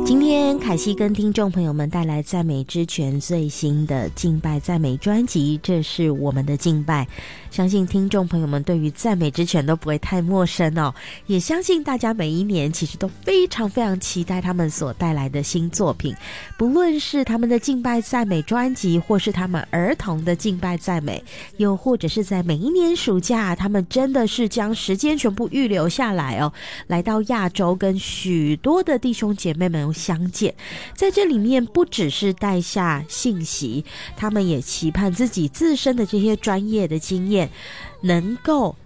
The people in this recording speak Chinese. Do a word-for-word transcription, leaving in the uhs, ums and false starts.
今天凯西跟听众朋友们带来赞美之泉最新的敬拜赞美专辑，这是我们的敬拜。相信听众朋友们对于赞美之泉都不会太陌生哦，也相信大家每一年其实都非常非常期待他们所带来的新作品，不论是他们的敬拜赞美专辑，或是他们儿童的敬拜赞美，又或者是在每一年暑假，他们真的是将时间全部预留下来哦，来到亚洲跟许多的弟兄姐妹们相见。在这里面不只是带下信息，他们也期盼自己自身的这些专业的经验能够